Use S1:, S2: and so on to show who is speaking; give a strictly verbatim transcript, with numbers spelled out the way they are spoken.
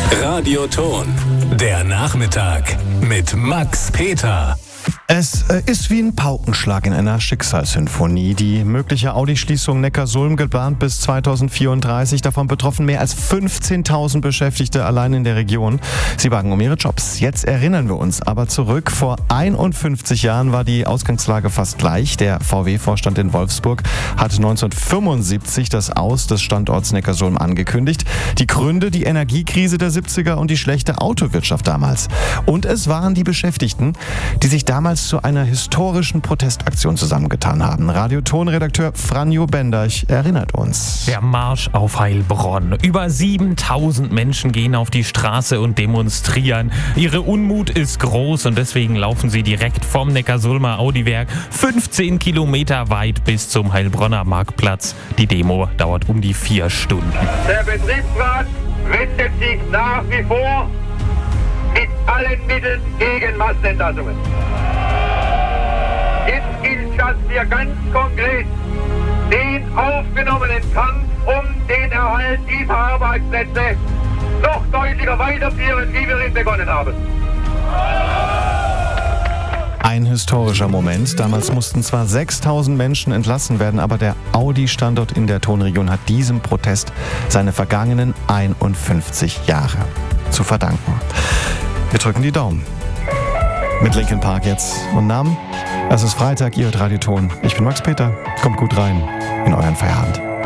S1: Radioton, der Nachmittag mit Max Peter.
S2: Es äh, ist wie ein Paukenschlag in einer Schicksalssymphonie. Die mögliche Audi-Schließung Neckarsulm geplant bis zweitausendvierunddreißig. Davon betroffen mehr als fünfzehntausend Beschäftigte allein in der Region. Sie bangen um ihre Jobs. Jetzt erinnern wir uns aber zurück. Vor einundfünfzig Jahren war die Ausgangslage fast gleich. Der V W-Vorstand in Wolfsburg hat neunzehnhundertfünfundsiebzig das Aus des Standorts Neckarsulm angekündigt. Die Gründe: die Energiekrise der siebziger und die schlechte Autowirtschaft damals. Und es waren die Beschäftigten, die sich damals zu einer historischen Protestaktion zusammengetan haben. Radioton-Redakteur Franjo Benderch erinnert uns.
S3: Der Marsch auf Heilbronn. Über siebentausend Menschen gehen auf die Straße und demonstrieren. Ihre Unmut ist groß und deswegen laufen sie direkt vom Neckarsulmer Audi-Werk fünfzehn Kilometer weit bis zum Heilbronner Marktplatz. Die Demo dauert um die vier Stunden.
S4: Der Betriebsrat wendet sich nach wie vor mit allen Mitteln gegen Massenentlassungen. Jetzt gilt, dass wir ganz konkret den aufgenommenen Kampf um den Erhalt dieser Arbeitsplätze noch deutlicher weiterführen, wie wir ihn begonnen haben.
S2: Ein historischer Moment. Damals mussten zwar sechstausend Menschen entlassen werden, aber der Audi-Standort in der Tonregion hat diesem Protest seine vergangenen einundfünfzig Jahre zu verdanken. Wir drücken die Daumen. Mit Linkin Park jetzt und Namen. Es ist Freitag, ihr hört Radioton. Ich bin Max Peter. Kommt gut rein in euren Feierabend.